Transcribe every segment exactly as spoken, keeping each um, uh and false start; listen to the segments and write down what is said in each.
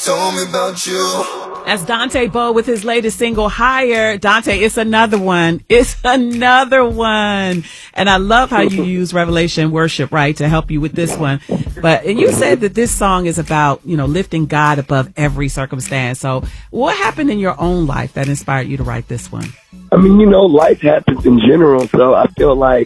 told me about you. That's Dante Bowe with his latest single, Higher. Dante, it's another one. It's another one. And I love how you use Revelation Worship, right, to help you with this one. But, and you said that this song is about, you know, lifting God above every circumstance. So what happened in your own life that inspired you to write this one? I mean, you know, life happens in general. So I feel like,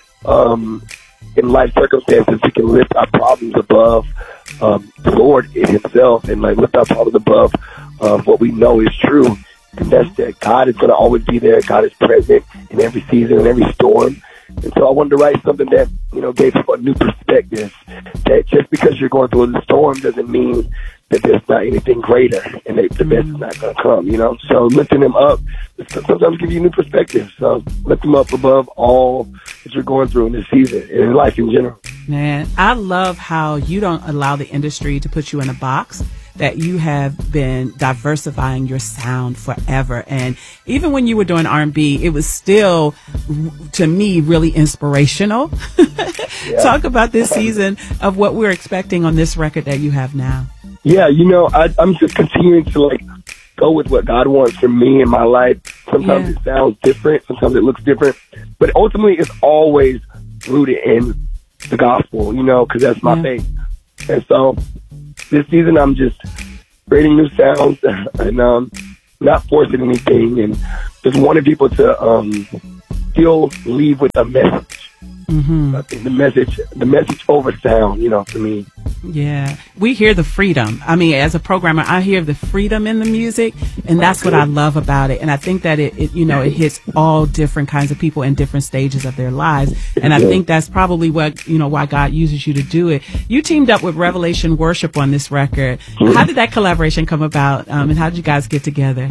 um, in life circumstances, we can lift our problems above, um, the Lord himself, and like lift our problems above of what we know is true, and that's that God is going to always be there. God is present in every season, in every storm. And so I wanted to write something that, you know, gave people a new perspective, that just because you're going through the storm doesn't mean that there's not anything greater and that the best is not going to come, you know. So lifting them up sometimes give you a new perspective. So lift them up above all that you're going through in this season and in life in general. Man, I love how you don't allow the industry to put you in a box, that you have been diversifying your sound forever. And even when you were doing R and B, it was still, to me, really inspirational. Yeah. Talk about this season of what we're expecting on this record that you have now. Yeah, you know, I, I'm just continuing to, like, go with what God wants for me in my life. Sometimes yeah. it sounds different. Sometimes it looks different. But ultimately, it's always rooted in the gospel, you know, because that's my yeah. faith. And so this season, I'm just creating new sounds and um, not forcing anything, and just wanting people to um, still leave with a message. Mm-hmm. I think the message, the message over sound, you know, for me. Yeah, we hear the freedom. I mean, as a programmer, I hear the freedom in the music, and that's what I love about it. And I think that it, it you know, it hits all different kinds of people in different stages of their lives. And I think that's probably what, you know, why God uses you to do it. You teamed up with Revelation Worship on this record. Mm-hmm. How did that collaboration come about, um, and how did you guys get together?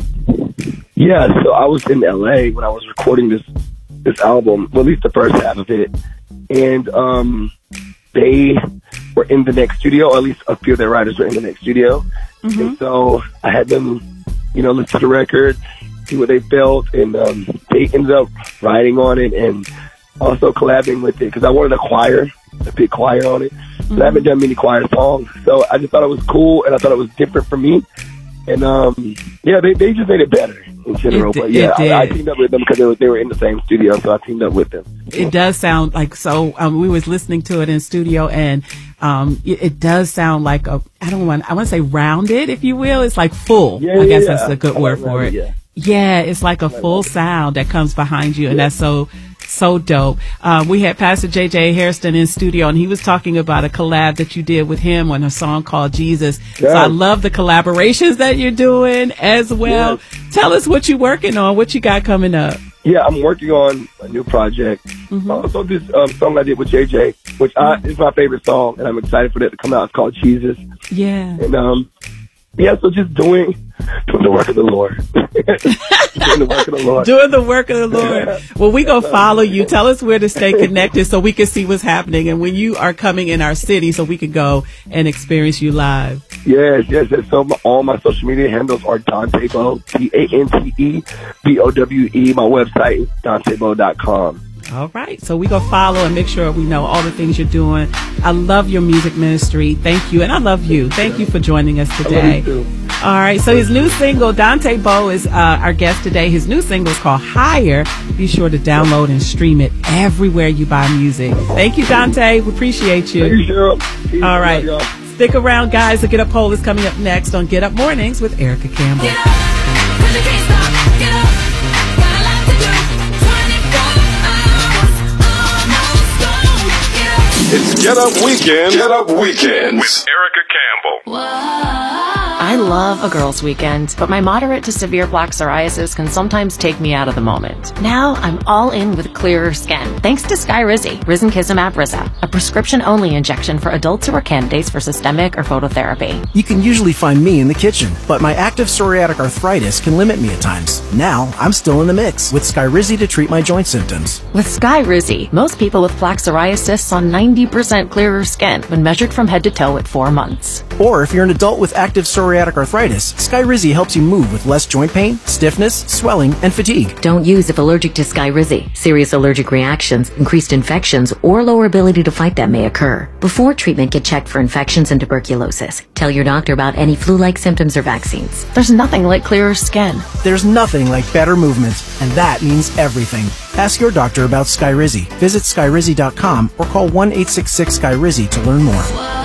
Yeah, so I was in L A when I was recording this this album, well, at least the first half of it, and um, they were in the next studio, or at least a few of their writers were in the next studio. Mm-hmm. And so I had them, you know, listen to the record, see what they felt, and um, they ended up writing on it and also collabing with it, because I wanted a choir, a big choir on it. Mm-hmm. But I haven't done many choir songs, so I just thought it was cool, and I thought it was different for me. And um, yeah, they, they just made it better in general. It, but yeah, I, I teamed up with them because they were, they were in the same studio, so I teamed up with them. It does sound like, so um, we was listening to it in studio, and um, it, it does sound like a, I don't want, I want to say rounded, if you will. It's like full. Yeah, I guess yeah, that's a good I word like for rounded, it. Yeah. yeah, it's like a full sound that comes behind you, and yeah. that's so. So dope. Um, we had Pastor J J Hairston in studio, and he was talking about a collab that you did with him on a song called Jesus. Yes. So I love the collaborations that you're doing as well. Yes. Tell us what you're working on, what you got coming up. Yeah, I'm working on a new project. Mm-hmm. Also, this um, song I did with J J, which I, is my favorite song, and I'm excited for that to come out. It's called Jesus. Yeah. And um, yeah, so just doing doing the work of the Lord. doing the work of the Lord. Doing the work of the Lord. Well, we gonna follow you. Tell us where to stay connected so we can see what's happening, and when you are coming in our city, so we can go and experience you live. Yes, yes, yes. So my, all my social media handles are Dante Bowe, T A N T E B O W E. My website is dante bowe dot com. All right. So we go follow and make sure we know all the things you're doing. I love your music ministry. Thank you. And I love you. Thank you for joining us today. All right. So his new single, Dante Bowe, is uh, our guest today. His new single is called Higher. Be sure to download and stream it everywhere you buy music. Thank you, Dante. We appreciate you. Thank you, Cheryl. All right. Stick around, guys. The Get Up Poll is coming up next on Get Up Mornings with Erica Campbell. Get up, 'cause you can't stop. Get up. Got a lot to do. twenty-four hours almost gone. Get up. It's Get Up Weekend. Get Up Weekend with Erica Campbell. Whoa. I love a girls' weekend, but my moderate to severe plaque psoriasis can sometimes take me out of the moment. Now I'm all in with clearer skin, thanks to Skyrizi, Risankizumab Risa, a prescription-only injection for adults who are candidates for systemic or phototherapy. You can usually find me in the kitchen, but my active psoriatic arthritis can limit me at times. Now I'm still in the mix with Skyrizi to treat my joint symptoms. With Skyrizi, most people with plaque psoriasis saw ninety percent clearer skin when measured from head to toe at four months. Or if you're an adult with active psoriatic psoriatic arthritis, Skyrizi helps you move with less joint pain, stiffness, swelling, and fatigue. Don't use if allergic to Skyrizi. Serious allergic reactions, increased infections, or lower ability to fight them may occur. Before treatment, get checked for infections and tuberculosis. Tell your doctor about any flu-like symptoms or vaccines. There's nothing like clearer skin. There's nothing like better movement, and that means everything. Ask your doctor about Skyrizi. Visit Skyrizi dot com or call one eight six six Skyrizi to learn more.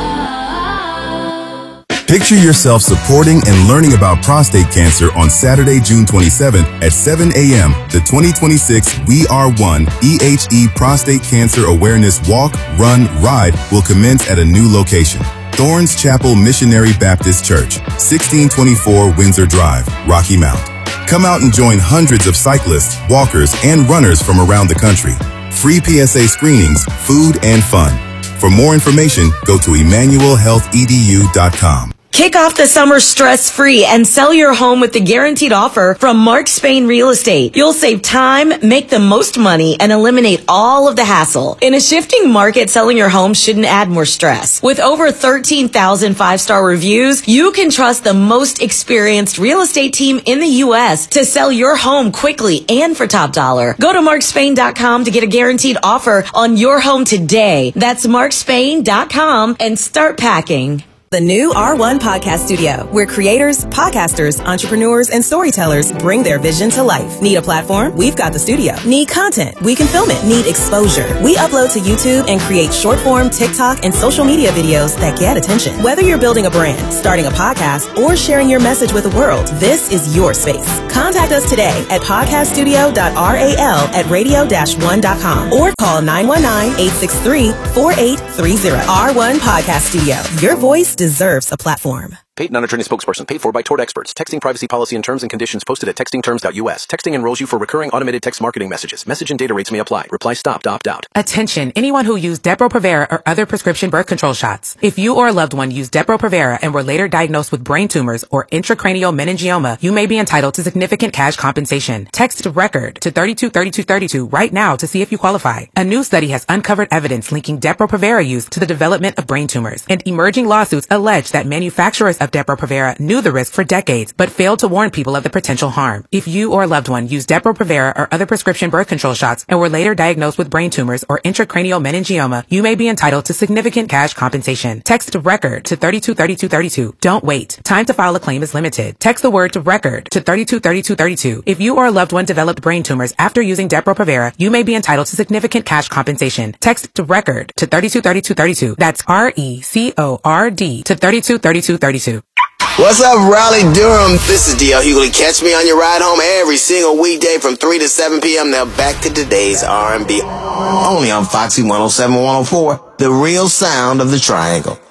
Picture yourself supporting and learning about prostate cancer on Saturday, June twenty-seventh at seven a.m. The twenty twenty-six We Are One E H E Prostate Cancer Awareness Walk, Run, Ride will commence at a new location. Thorns Chapel Missionary Baptist Church, sixteen twenty-four Windsor Drive, Rocky Mount. Come out and join hundreds of cyclists, walkers, and runners from around the country. Free P S A screenings, food, and fun. For more information, go to emmanuel health e d u dot com. Kick off the summer stress-free and sell your home with the guaranteed offer from Mark Spain Real Estate. You'll save time, make the most money, and eliminate all of the hassle. In a shifting market, selling your home shouldn't add more stress. With over thirteen thousand five-star reviews, you can trust the most experienced real estate team in the U S to sell your home quickly and for top dollar. Go to mark spain dot com to get a guaranteed offer on your home today. That's mark spain dot com and start packing. The new R one Podcast Studio, where creators, podcasters, entrepreneurs, and storytellers bring their vision to life. Need a platform? We've got the studio. Need content? We can film it. Need exposure? We upload to YouTube and create short-form TikTok and social media videos that get attention. Whether you're building a brand, starting a podcast, or sharing your message with the world, this is your space. Contact us today at podcast studio dot ral at radio dash one dot com or call nine one nine, eight six three, four eight three zero. R one Podcast Studio. Your voice deserves a platform. Paid non-attorney spokesperson paid for by Tort Experts. Texting privacy policy and terms and conditions posted at texting terms dot u s. Texting enrolls you for recurring automated text marketing messages. Message and data rates may apply. Reply stop to opt out. Attention, anyone who used Depo-Provera or other prescription birth control shots. If you or a loved one used Depo-Provera and were later diagnosed with brain tumors or intracranial meningioma, you may be entitled to significant cash compensation. Text RECORD to three two three two three two right now to see if you qualify. A new study has uncovered evidence linking Depo-Provera use to the development of brain tumors, and emerging lawsuits allege that manufacturers of Depo-Provera knew the risk for decades, but failed to warn people of the potential harm. If you or a loved one used Depo-Provera or other prescription birth control shots and were later diagnosed with brain tumors or intracranial meningioma, you may be entitled to significant cash compensation. Text RECORD to three two three two three two. Don't wait. Time to file a claim is limited. Text the word RECORD to three two three two three two. If you or a loved one developed brain tumors after using Depo-Provera, you may be entitled to significant cash compensation. Text RECORD to three two three two three two. That's R E C O R D to three two three two three two. What's up, Raleigh, Durham? This is D L Hughley. Catch me on your ride home every single weekday from three to seven p.m. Now back to today's R and B. Only on Foxy one oh seven, one oh four, the real sound of the Triangle.